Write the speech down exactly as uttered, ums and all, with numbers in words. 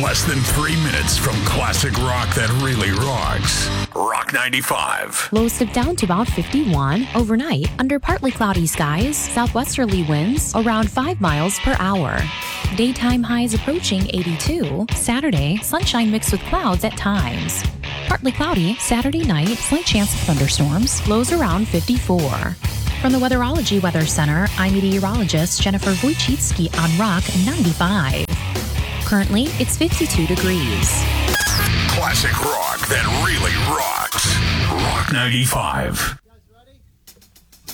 less than three minutes from classic rock that really rocks. Rock ninety-five. Lows slip down to about fifty-one. Overnight, under partly cloudy skies, southwesterly winds around five miles per hour. Daytime highs approaching eighty-two. Saturday, sunshine mixed with clouds at times. Partly cloudy, Saturday night, slight chance of thunderstorms, lows around fifty-four. From the Weatherology Weather Center, I'm meteorologist Jennifer Wojcicki on Rock ninety-five. Currently, it's fifty-two degrees. Classic rock that really rocks. Rock ninety-five.